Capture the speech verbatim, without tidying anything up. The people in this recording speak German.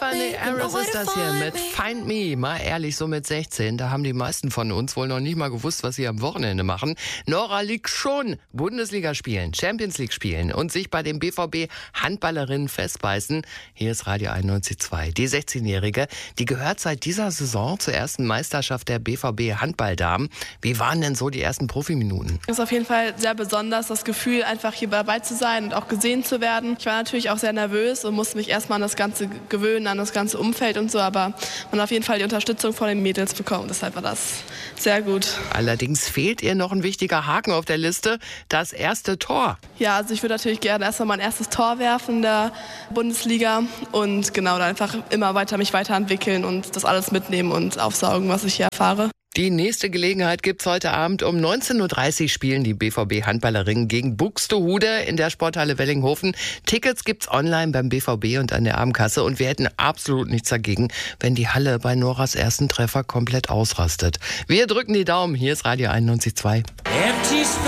Johnny Harris ist das hier mit Find Me. Mal ehrlich, so mit sechzehn, da haben die meisten von uns wohl noch nicht mal gewusst, was sie am Wochenende machen. Nora liegt schon Bundesliga spielen, Champions League spielen und sich bei den B V B-Handballerinnen festbeißen. Hier ist Radio einundneunzig Komma zwei. Die sechzehnjährige, die gehört seit dieser Saison zur ersten Meisterschaft der B V B-Handballdamen. Wie waren denn so die ersten Profiminuten? Es ist auf jeden Fall sehr besonders, das Gefühl, einfach hier dabei zu sein und auch gesehen zu werden. Ich war natürlich auch sehr nervös und musste mich erstmal an das Ganze gewöhnen, an das ganze Umfeld und so, aber man hat auf jeden Fall die Unterstützung von den Mädels bekommen. Deshalb war das sehr gut. Allerdings fehlt ihr noch ein wichtiger Haken auf der Liste, das erste Tor. Ja, also ich würde natürlich gerne erstmal mein erstes Tor werfen in der Bundesliga und genau dann einfach immer weiter mich weiterentwickeln und das alles mitnehmen und aufsaugen, was ich hier erfahre. Die nächste Gelegenheit gibt's heute Abend. Um neunzehn Uhr dreißig spielen die B V B-Handballerinnen gegen Buxtehude in der Sporthalle Wellinghofen. Tickets gibt's online beim B V B und an der Abendkasse. Und wir hätten absolut nichts dagegen, wenn die Halle bei Noras ersten Treffer komplett ausrastet. Wir drücken die Daumen. Hier ist Radio einundneunzig Komma zwei.